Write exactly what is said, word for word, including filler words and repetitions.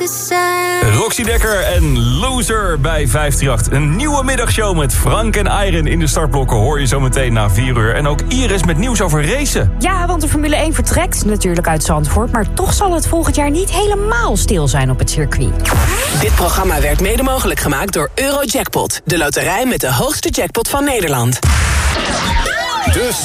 te zijn. Roxy Dekker en Loser bij vijf drie acht. Een nieuwe middagshow met Frank en Iron in de startblokken hoor je zo meteen na vier uur. En ook Iris met nieuws over racen. Ja, want de Formule één vertrekt natuurlijk uit Zandvoort, maar toch zal het volgend jaar niet helemaal stil zijn op het circuit. Dit programma werd mede mogelijk gemaakt door Eurojackpot, de loterij met de hoogste jackpot van Nederland. Dus